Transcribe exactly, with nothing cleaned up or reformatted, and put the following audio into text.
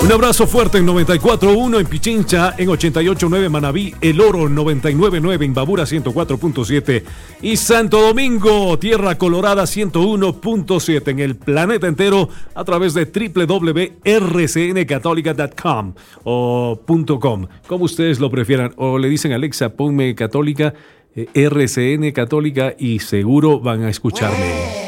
Un abrazo fuerte en noventa y cuatro punto uno en Pichincha, en ochenta y ocho punto nueve Manabí, El Oro noventa y nueve punto nueve en Babura ciento cuatro punto siete y Santo Domingo, Tierra Colorada ciento uno punto siete en el planeta entero a través de doble u doble u doble u punto r c n católica punto com o .com, como ustedes lo prefieran, o le dicen Alexa, ponme católica, eh, R C N Católica y seguro van a escucharme.